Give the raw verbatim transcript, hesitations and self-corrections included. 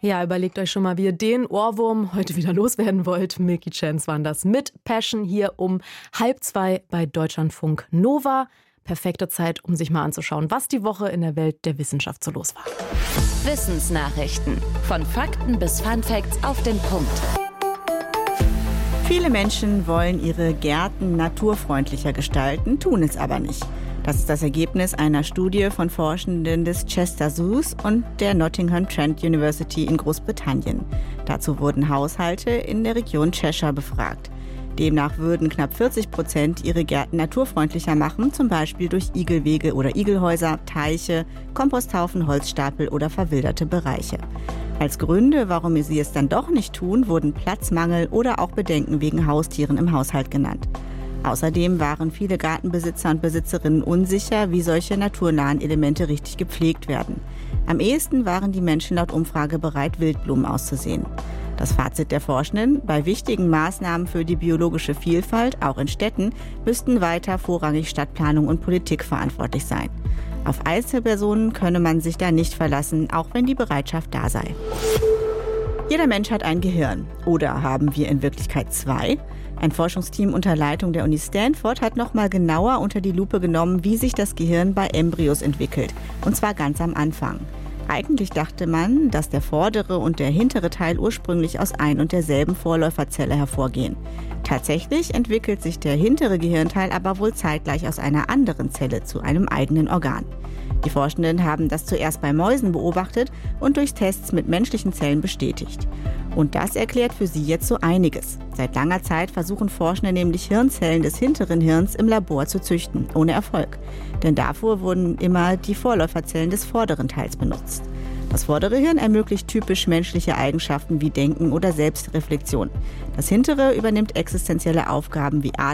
Ja, überlegt euch schon mal, wie ihr den Ohrwurm heute wieder loswerden wollt. Milky Chance waren das mit Passion hier um halb zwei bei Deutschlandfunk Nova. Perfekte Zeit, um sich mal anzuschauen, was die Woche in der Welt der Wissenschaft so los war. Wissensnachrichten. Von Fakten bis Funfacts auf den Punkt. Viele Menschen wollen ihre Gärten naturfreundlicher gestalten, tun es aber nicht. Das ist das Ergebnis einer Studie von Forschenden des Chester Zoos und der Nottingham Trent University in Großbritannien. Dazu wurden Haushalte in der Region Cheshire befragt. Demnach würden knapp vierzig Prozent ihre Gärten naturfreundlicher machen, zum Beispiel durch Igelwege oder Igelhäuser, Teiche, Komposthaufen, Holzstapel oder verwilderte Bereiche. Als Gründe, warum sie es dann doch nicht tun, wurden Platzmangel oder auch Bedenken wegen Haustieren im Haushalt genannt. Außerdem waren viele Gartenbesitzer und Besitzerinnen unsicher, wie solche naturnahen Elemente richtig gepflegt werden. Am ehesten waren die Menschen laut Umfrage bereit, Wildblumen auszusehen. Das Fazit der Forschenden: Bei wichtigen Maßnahmen für die biologische Vielfalt, auch in Städten, müssten weiter vorrangig Stadtplanung und Politik verantwortlich sein. Auf Einzelpersonen könne man sich da nicht verlassen, auch wenn die Bereitschaft da sei. Jeder Mensch hat ein Gehirn. Oder haben wir in Wirklichkeit zwei? Ein Forschungsteam unter Leitung der Uni Stanford hat noch mal genauer unter die Lupe genommen, wie sich das Gehirn bei Embryos entwickelt. Und zwar ganz am Anfang. Eigentlich dachte man, dass der vordere und der hintere Teil ursprünglich aus ein und derselben Vorläuferzelle hervorgehen. Tatsächlich entwickelt sich der hintere Gehirnteil aber wohl zeitgleich aus einer anderen Zelle zu einem eigenen Organ. Die Forschenden haben das zuerst bei Mäusen beobachtet und durch Tests mit menschlichen Zellen bestätigt. Und das erklärt für sie jetzt so einiges. Seit langer Zeit versuchen Forschende nämlich Hirnzellen des hinteren Hirns im Labor zu züchten, ohne Erfolg. Denn dafür wurden immer die Vorläuferzellen des vorderen Teils benutzt. Das vordere Hirn ermöglicht typisch menschliche Eigenschaften wie Denken oder Selbstreflexion. Das hintere übernimmt existenzielle Aufgaben wie Atmen